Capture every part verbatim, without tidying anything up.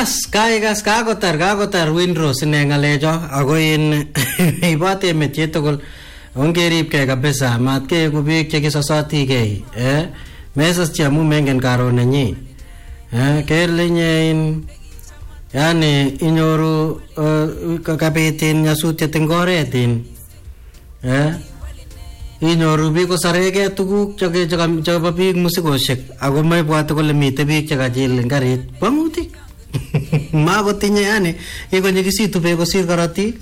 Bas, kaigas kakotar kakotar Windrose ine ngalecho ako in ibate emet chitugul ongeribkei kabisa matkeeku biik chekisosotigei eh mesas amu mengen karon nenyi eh kelinye in yani inyoru uh, kabitin nyasutiet eng oret in eh inyoru biik kosarege tuguk chebo biik musikoshek ako maibwate kole mitei biik chekachil eng karit bangutik makotinye yani ikonyekisitu beek kosir korotik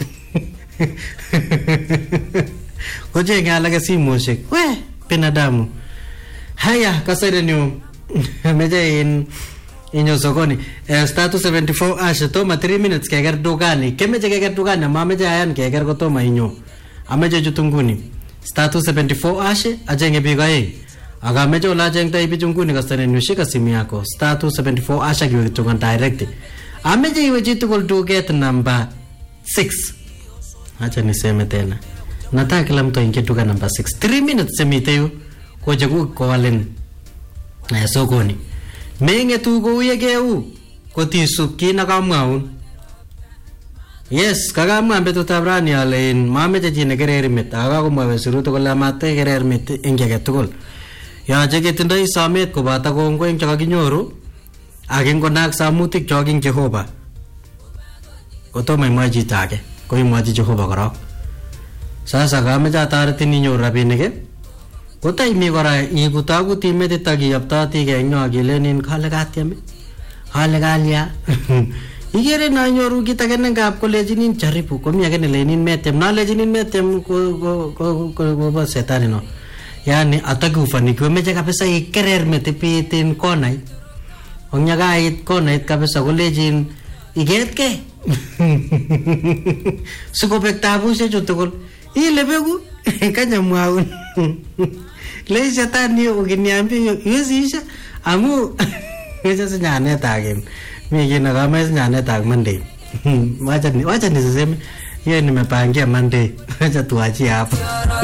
kochenge alake simoshek we binadamu. Haya kaserenyu meje in inyo sokoni eh, status seventy-four ashe toma three minutes keker dukani kemeje keker dukani mameje ayan keker kotoma inyo ameje chutunguni status seventy-four ashe ajenge biik aeng akameje olajeng tai bichunguni kaserenyu shika simu yako status seventy-four ashe kiwe kitungan direct ameje iwe chitugul duket number six. Acha niseme tena nataka kila mtu aingie duka number six three minutes semite yu koje ku koalen eh, sokoni menge tu ko uyegeu kotisub kina kamwaun. Yes kakamwa betutab rani ale in mameche chi nekerer met aka komwae sirutik kole mate kerer met eng age tugul yoche ketindoi somet koboto kongoi eng chekakinyoru ak eng konak samutik chok eng Jehova kotomo imwae chito age ko imwachi Jehova korok. Sasa kameche atoretin inyoru rabinik kotaimi kora ikutakuti metit akiyoptotige eng yo akilenin kale katyem kale kalya igere na inyoru kit age nengap kolechinin jaribu komi age nelenin metem nalechinin metem ko ko ko setani no yani atakufanikiwa meche kabisa ikerer metipitin konait onyagait konait kabisa kolechin igetke sikobek tabushek chutugul ilebegu kanyamwaun le shetani ukiniambia yesisha amu esa senyane tagem mimi na kama senyane tag Monday wacha ni wacha niseme yeye nimepangia Monday acha tuachie hapo.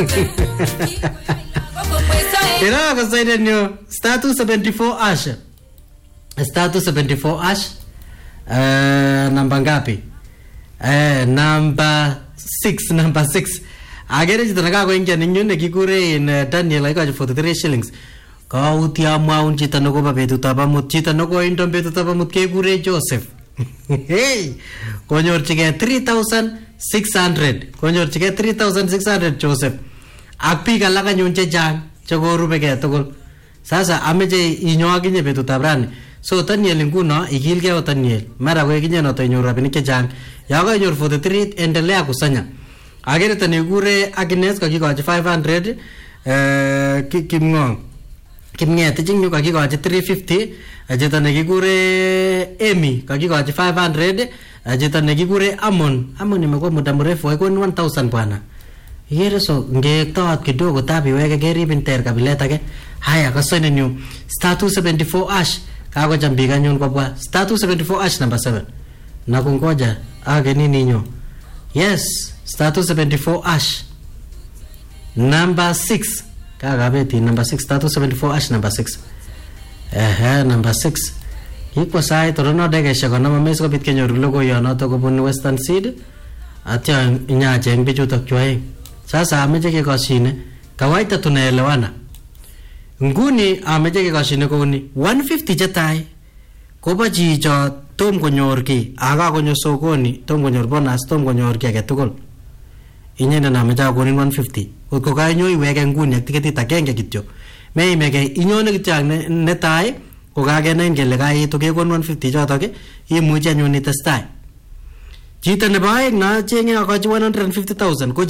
Ila kasaida nyo status seventy-four ash status seventy-four ash eh namba ngapi eh namba six number six agere chito nakako ingia ninyune kikure in uh, Daniel aikaje forty-three shillings kauti amwaun chito nokoba betutab amut chito noko indom betutab amut kekure Joseph hey konyorchige three thousand six hundred konyorchige three thousand six hundred Joseph ak biik alak anyun chechang chekorubege tugul. Sasa ameche inyo akinye betutab rani so Daniel nguno ikilgei Daniel mara ko ikinye noto inyoru rabinik chechang yako inyoru forty-three endelea kusanya. Agere tani kure Agnes kakikochi five hundred eh kimngong kimnget jinyu kakikochi three fifty ajeta nekikure Amy kakikochi five hundred ajeta nekikure Amon Amon imekuwa muda mrefu iko one thousand bwana yere so ngektot kidogo tabi weke keribin ter kabilet age. Haya kasene new status seventy-four ash kako jambiga nyun kwa status seventy-four ash number seven nakungoja age nini nyo. Yes status seventy-four ash number six kakabeti number six status seventy-four ash number six eh number six iko sai torono dege shako na mameso ko bitkenyo logo yo noto ko bun Western Seed atya nyaje eng bichuto kyoe. Sasa ameje ke kashine kawaita tunaelewana nguni ameje ke kashine ko ni one fifty jetai koba jijo tom konyor ki aga konyo sokoni tom konyor bonus tom konyor ki age tugul inyenda na meja konin one fifty ko kainyo iwege nguni ak tiketit agenge kityo meimege inyone kityo netai ko kagenen kele kai to ke kon one fifty chotok imuche anyun itestai chito nebo aeng na chenge akachi one hundred fifty thousand ko